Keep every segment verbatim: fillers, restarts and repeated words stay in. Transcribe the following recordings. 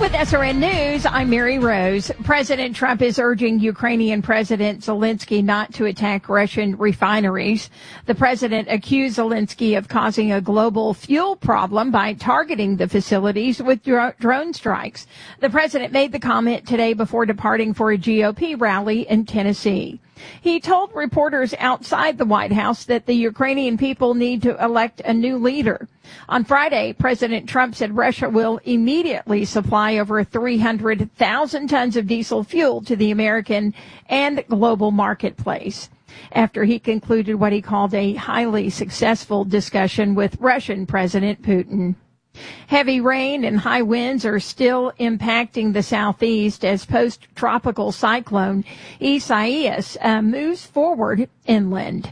With S R N News, I'm Mary Rose. President Trump is urging Ukrainian President Zelensky not to attack Russian refineries. The president accused Zelensky of causing a global fuel problem by targeting the facilities with dro- drone strikes. The president made the comment today before departing for a G O P rally in Tennessee. He told reporters outside the White House that the Ukrainian people need to elect a new leader. On Friday, President Trump said Russia will immediately supply over three hundred thousand tons of diesel fuel to the American and global marketplace, after he concluded what he called a highly successful discussion with Russian President Putin. Heavy rain and high winds are still impacting the southeast as post-tropical cyclone Isaias uh, moves forward inland.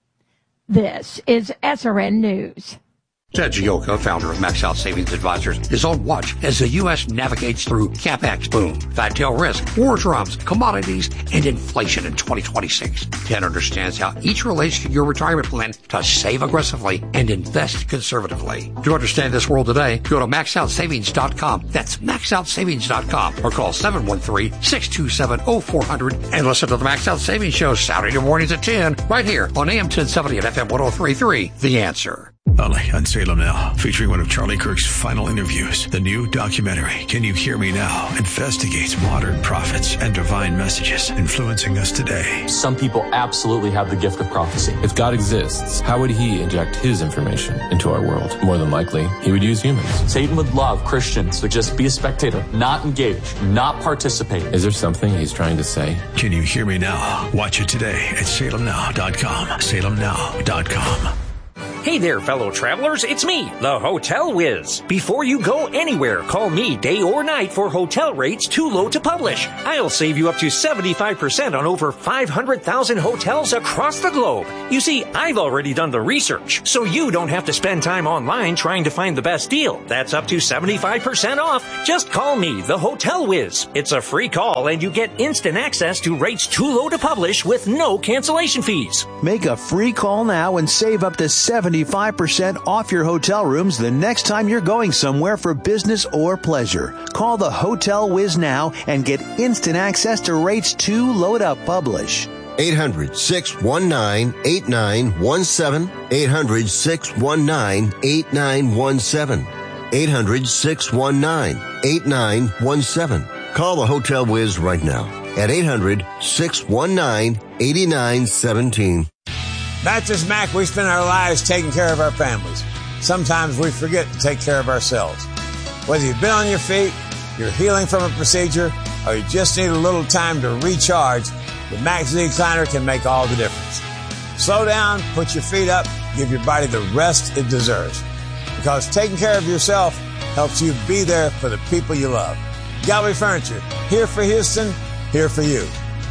This is S R N News. Ted Gioka, founder of Max Out Savings Advisors, is on watch as the U S navigates through CapEx boom, fat tail risk, war drums, commodities, and inflation in twenty twenty-six. Ted understands how each relates to your retirement plan to save aggressively and invest conservatively. To understand this world today, go to max out savings dot com. That's max out savings dot com or call seven one three, six two seven, oh four hundred and listen to the Max Out Savings Show Saturday mornings at ten right here on A M ten seventy and F M ten thirty-three. The Answer. Only on Salem Now, featuring one of Charlie Kirk's final interviews. The new documentary, Can You Hear Me Now?, investigates modern prophets and divine messages influencing us today. Some people absolutely have the gift of prophecy. If God exists, how would he inject his information into our world? More than likely, he would use humans. Satan would love Christians to just be a spectator, not engage, not participate. Is there something he's trying to say? Can You Hear Me Now? Watch it today at salem now dot com. salem now dot com. Hey there, fellow travelers. It's me, the Hotel Whiz. Before you go anywhere, call me day or night for hotel rates too low to publish. I'll save you up to seventy-five percent on over five hundred thousand hotels across the globe. You see, I've already done the research, so you don't have to spend time online trying to find the best deal. That's up to seventy-five percent off. Just call me, the Hotel Whiz. It's a free call, and you get instant access to rates too low to publish with no cancellation fees. Make a free call now and save up to seventy-five percent off your hotel rooms the next time you're going somewhere for business or pleasure. Call the Hotel Whiz now and get instant access to rates too low to publish. eight hundred, six one nine, eight nine one seven. eight hundred, six one nine, eight nine one seven. eight hundred, six one nine, eight nine one seven. Call the Hotel Whiz right now at eight hundred, six one nine, eight nine one seven. That's as Mac, we spend our lives taking care of our families. Sometimes we forget to take care of ourselves. Whether you've been on your feet, you're healing from a procedure, or you just need a little time to recharge, the Mac Z Recliner can make all the difference. Slow down, put your feet up, give your body the rest it deserves. Because taking care of yourself helps you be there for the people you love. Gallery Furniture, here for Houston, here for you.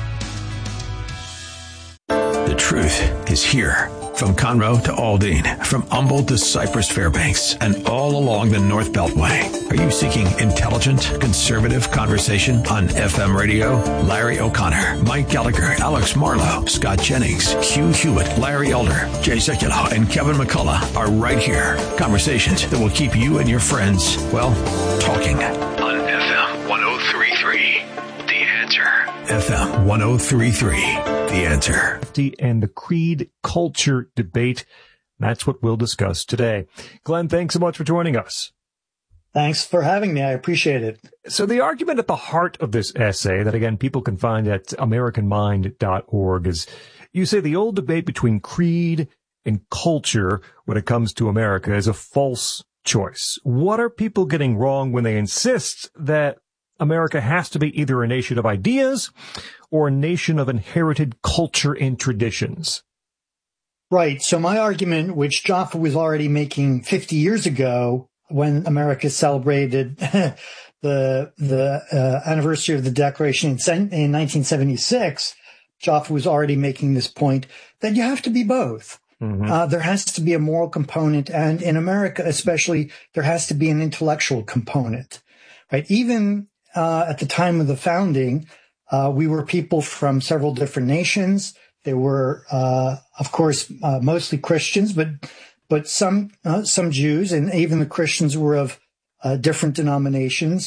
The truth is here. From Conroe to Aldine, from Humboldt to Cypress Fairbanks, and all along the North Beltway. Are you seeking intelligent, conservative conversation on F M radio? Larry O'Connor, Mike Gallagher, Alex Marlowe, Scott Jennings, Hugh Hewitt, Larry Elder, Jay Sekulow, and Kevin McCullough are right here. Conversations that will keep you and your friends, well, talking. On F M one oh three point three, The Answer. F M one oh three point three, The Answer. And the creed culture debate. That's what we'll discuss today. Glenn, thanks so much for joining us. Thanks for having me. I appreciate it. So the argument at the heart of this essay that, again, people can find at american mind dot org is you say the old debate between creed and culture when it comes to America is a false choice. What are people getting wrong when they insist that America has to be either a nation of ideas or a nation of inherited culture and traditions? Right. So my argument, which Jaffa was already making fifty years ago when America celebrated the the uh, anniversary of the Declaration in, in nineteen seventy-six, Jaffa was already making this point that you have to be both. Mm-hmm. Uh, there has to be a moral component, and in America especially, there has to be an intellectual component. Right. Even uh, at the time of the founding, uh, we were people from several different nations. There were, uh, of course, uh, mostly Christians, but but some uh, some Jews, and even the Christians were of uh, different denominations.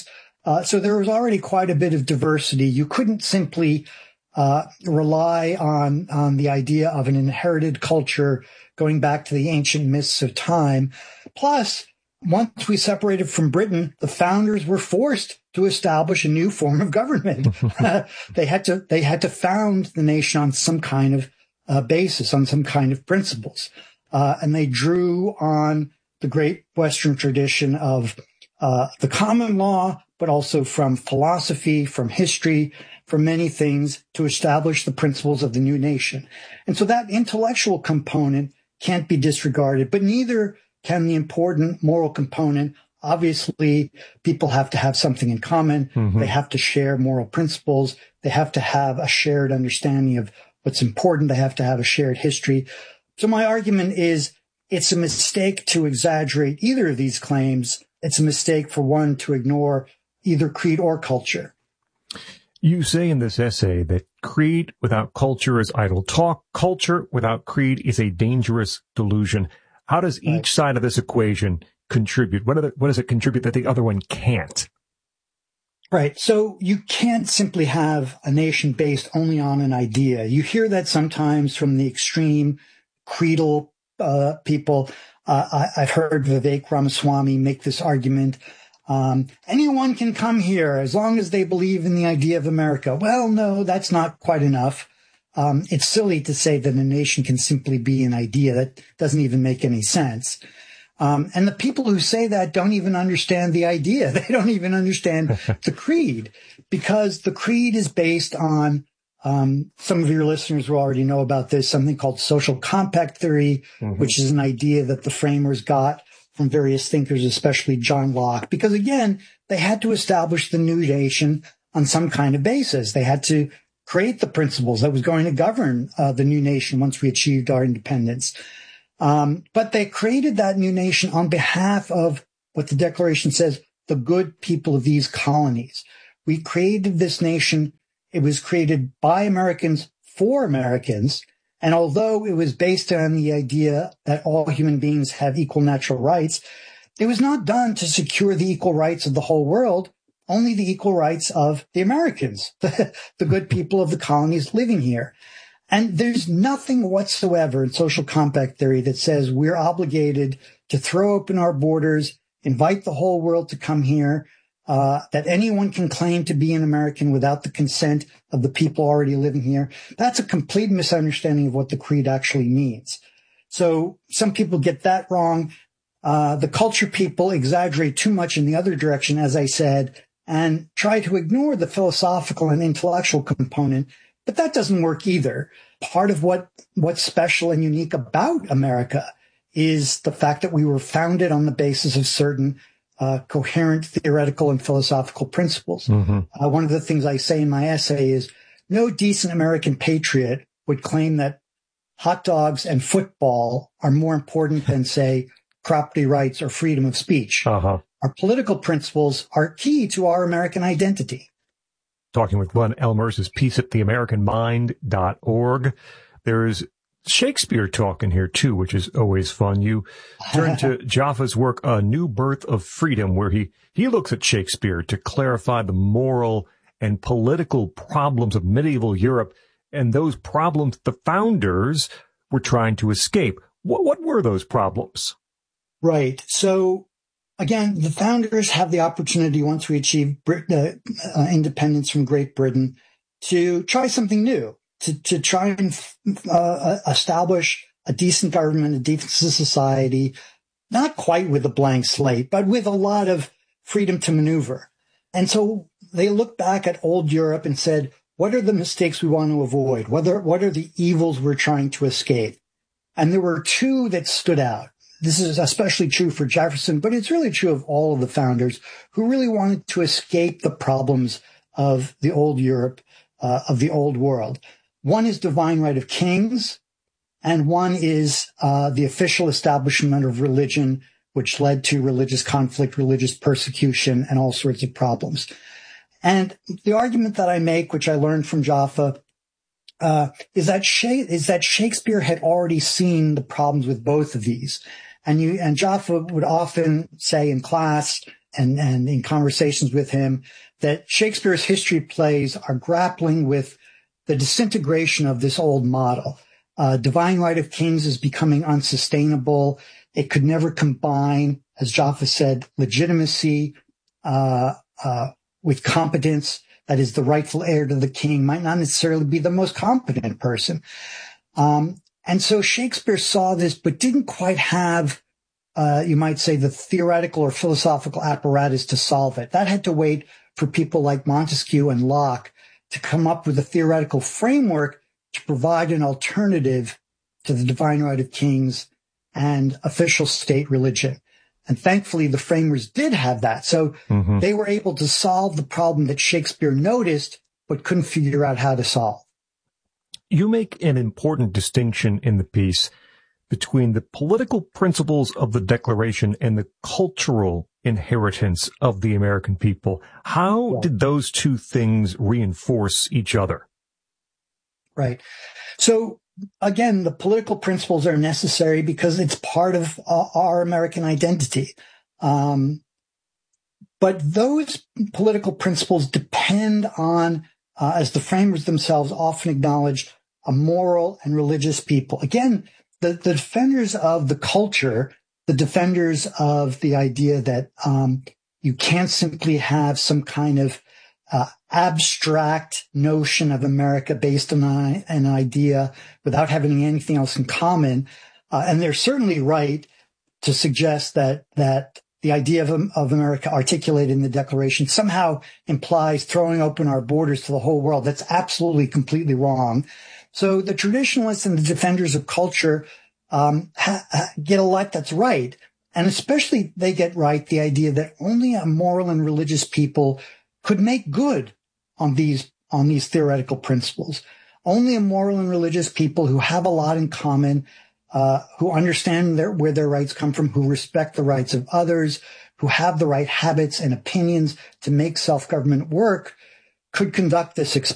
Uh, so there was already quite a bit of diversity. You couldn't simply uh, rely on, on the idea of an inherited culture going back to the ancient myths of time. Plus, once we separated from Britain, the founders were forced to establish a new form of government. they had to, they had to found the nation on some kind of uh, basis, on some kind of principles. Uh, and they drew on the great Western tradition of uh, the common law, but also from philosophy, from history, from many things to establish the principles of the new nation. And so that intellectual component can't be disregarded, but neither can the important moral component. Obviously, people have to have something in common. Mm-hmm. They have to share moral principles. They have to have a shared understanding of what's important. They have to have a shared history. So my argument is it's a mistake to exaggerate either of these claims. It's a mistake for one to ignore either creed or culture. You say in this essay that creed without culture is idle talk. Culture without creed is a dangerous delusion. How does each right. side of this equation contribute? What, are the, what does it contribute that the other one can't? Right. So you can't simply have a nation based only on an idea. You hear that sometimes from the extreme creedal uh, people. Uh, I, I've heard Vivek Ramaswamy make this argument. Um, anyone can come here as long as they believe in the idea of America. Well, no, that's not quite enough. Um, it's silly to say that a nation can simply be an idea. That doesn't even make any sense. Um, and the people who say that don't even understand the idea. They don't even understand the creed, because the creed is based on, um, some of your listeners will already know about this, something called social compact theory, mm-hmm. which is an idea that the framers got from various thinkers, especially John Locke, because again, they had to establish the new nation on some kind of basis. They had to create the principles that was going to govern uh, the new nation once we achieved our independence. Um, but they created that new nation on behalf of what the Declaration says, the good people of these colonies. We created this nation. It was created by Americans for Americans. And although it was based on the idea that all human beings have equal natural rights, it was not done to secure the equal rights of the whole world, only the equal rights of the Americans, the, the good people of the colonies living here. And there's nothing whatsoever in social compact theory that says we're obligated to throw open our borders, invite the whole world to come here, uh, that anyone can claim to be an American without the consent of the people already living here. That's a complete misunderstanding of what the creed actually means. So some people get that wrong. Uh, the culture people exaggerate too much in the other direction, as I said, and try to ignore the philosophical and intellectual component. But that doesn't work either. Part of what, what's special and unique about America is the fact that we were founded on the basis of certain uh, coherent theoretical and philosophical principles. Mm-hmm. Uh, one of the things I say in my essay is no decent American patriot would claim that hot dogs and football are more important than, say, property rights or freedom of speech. Uh-huh. Our political principles are key to our American identity. Talking with Glenn Elmers is peace at the american mind dot org. There's Shakespeare talk in here, too, which is always fun. You turn to Jaffa's work, A New Birth of Freedom, where he, he looks at Shakespeare to clarify the moral and political problems of medieval Europe, and those problems the founders were trying to escape. What, what were those problems? Right. So, again, the founders have the opportunity, once we achieve Brit- uh, uh, independence from Great Britain, to try something new, to, to try and uh, establish a decent government, a decent society, not quite with a blank slate, but with a lot of freedom to maneuver. And so they looked back at old Europe and said, what are the mistakes we want to avoid? What are, what are the evils we're trying to escape? And there were two that stood out. This is especially true for Jefferson, but it's really true of all of the founders who really wanted to escape the problems of the old Europe, uh, of the old world. One is divine right of kings, and one is uh, the official establishment of religion, which led to religious conflict, religious persecution, and all sorts of problems. And the argument that I make, which I learned from Jaffa, uh, is that Sha- is that Shakespeare had already seen the problems with both of these. And you, and Jaffa would often say in class, and, and in conversations with him that Shakespeare's history plays are grappling with the disintegration of this old model. Uh, divine right of kings is becoming unsustainable. It could never combine, as Jaffa said, legitimacy, uh, uh, with competence. That is, the rightful heir to the king might not necessarily be the most competent person. Um, and so Shakespeare saw this, but didn't quite have, uh, you might say, the theoretical or philosophical apparatus to solve it. That had to wait for people like Montesquieu and Locke to come up with a theoretical framework to provide an alternative to the divine right of kings and official state religion. And thankfully, the framers did have that. So mm-hmm. they were able to solve the problem that Shakespeare noticed, but couldn't figure out how to solve. You make an important distinction in the piece between the political principles of the Declaration and the cultural inheritance of the American people. How yeah. did those two things reinforce each other? Right. So again, the political principles are necessary because it's part of uh, our American identity. Um, but those political principles depend on, uh, as the framers themselves often acknowledged, a moral and religious people. Again, the, the defenders of the culture, the defenders of the idea that um, you can't simply have some kind of uh, abstract notion of America based on an idea without having anything else in common. Uh, and they're certainly right to suggest that that the idea of, of America articulated in the Declaration somehow implies throwing open our borders to the whole world. That's absolutely, completely wrong. So the traditionalists and the defenders of culture um, ha- ha- get a lot that's right. And especially they get right the idea that only a moral and religious people could make good on these on these theoretical principles. Only a moral and religious people who have a lot in common, uh, who understand their, where their rights come from, who respect the rights of others, who have the right habits and opinions to make self-government work, could conduct this experiment.